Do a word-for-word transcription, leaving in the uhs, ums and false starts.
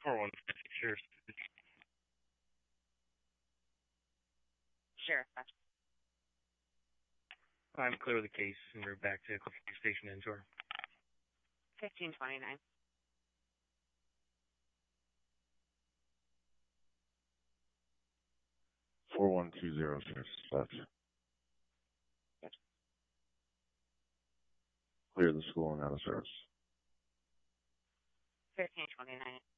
four one six, Sheriff. Sheriff, gotcha. I'm clear with the case, and we're back to Station Ensure. fifteen twenty-nine. four one two zero, Sheriff. Dispatch. Gotcha. Clear the school and out of service. fifteen twenty-nine.